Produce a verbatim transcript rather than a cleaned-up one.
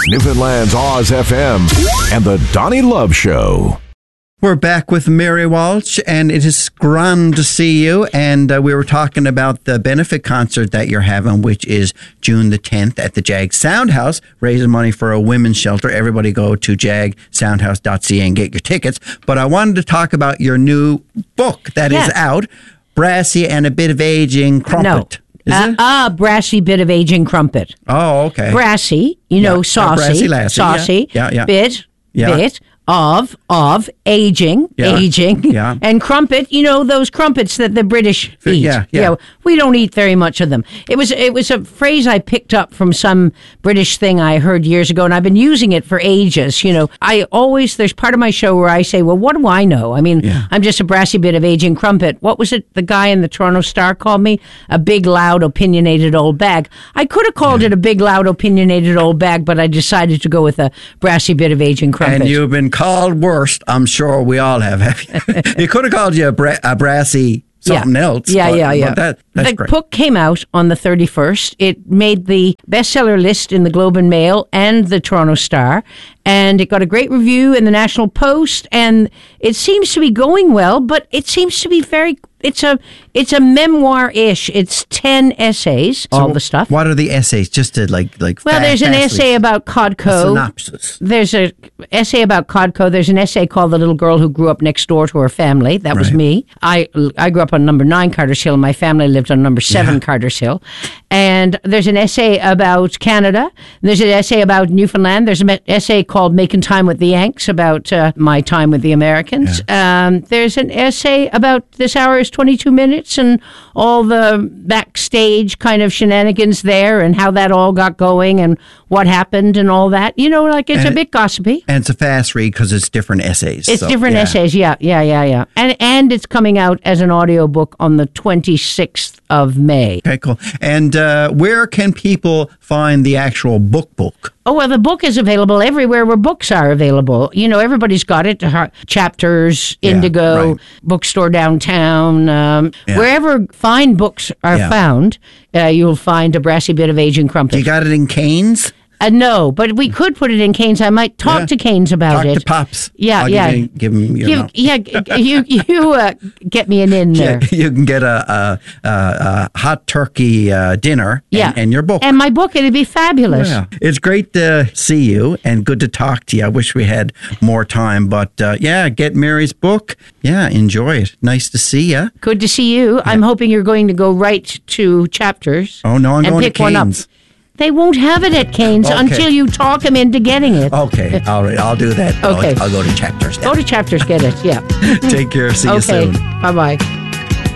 Newfoundland's Oz F M and the Donnie Love Show. We're back with Mary Walsh, and it is grand to see you. And uh, we were talking about the benefit concert that you're having, which is June the tenth at the Jag Soundhouse, raising money for a women's shelter. Everybody go to jag soundhouse dot c a and get your tickets. But I wanted to talk about your new book that yes. is out, Brassy and a Bit of Aging Crumpet. No. Is uh, it? Ah, brassy bit of aging crumpet. Oh, okay. Brassy, you know, Yeah. saucy, Uh, brassy lassie, saucy, yeah. Yeah, yeah. bit, Yeah. bit of of aging, Yeah. aging, Yeah. and crumpet. You know those crumpets that the British eat. Yeah, yeah. We don't eat very much of them. It was it was a phrase I picked up from some British thing I heard years ago, and I've been using it for ages. You know, I always there's part of my show where I say, well, what do I know? I mean, Yeah. I'm just a brassy bit of aging crumpet. What was it? The guy in the Toronto Star called me a big, loud, opinionated old bag. I could have called it a big, loud, opinionated old bag, but I decided to go with a brassy bit of aging crumpet. And you've been called worse. I'm sure we all have. You could have called you a, bra- a brassy something yeah. else. Yeah, but, yeah, yeah. But that, that's the great. book came out on the thirty-first. It made the bestseller list in the Globe and Mail and the Toronto Star, and it got a great review in the National Post, and it seems to be going well, but it seems to be very... It's a it's a memoir-ish. It's ten essays, So all the stuff. What are the essays? Just to like like. Well, fa- there's an fastly- essay about a Codco. synopsis. There's a essay about Codco. There's an essay called "The Little Girl Who Grew Up Next Door to Her Family." That was Right. me. I I grew up on number nine Carter's Hill. My family lived on number seven Yeah. Carter's Hill. And there's an essay about Canada. There's an essay about Newfoundland. There's an essay called "Making Time with the Yanks" about uh, my time with the Americans. Um, there's an essay about "This Hour is twenty-two minutes" and all the backstage kind of shenanigans there and how that all got going and what happened and all that. You know, like it's And a it- bit gossipy. And it's a fast read because it's different essays. It's so, different yeah. essays, yeah, yeah, yeah, yeah. And and it's coming out as an audiobook on the twenty-sixth of May. Okay, cool. And uh, where can people find the actual book book? Oh, well, the book is available everywhere where books are available. You know, everybody's got it. Har- Chapters, Yeah, Indigo, right. Bookstore Downtown. Um, Yeah. Wherever fine books are Yeah. found, uh, you'll find a brassy bit of aging crumpet. You got it in Canes? Uh, no, but we could put it in Canes. I might talk Yeah. to Canes about Talk it. to Pops. Yeah, I'll yeah. Give, you- give him, you Give- know. yeah, g- you you uh, get me an in there. Yeah, you can get a, a, a, a hot turkey uh, dinner Yeah. and, and your book. And my book, it'd be fabulous. Yeah. It's great to see you and good to talk to you. I wish we had more time, but uh, yeah, get Mary's book. Yeah, enjoy it. Nice to see you. Good to see you. I'm hoping you're going to go right to Chapters. Oh, no, I'm and going to pick one up. Canes. They won't have it at Canes Okay. until you talk them into getting it. Okay, all right, I'll do that. Okay. I'll, I'll go to Chapters. Go to Chapters, get it. Yeah. Take care. See you Okay. soon. Bye bye.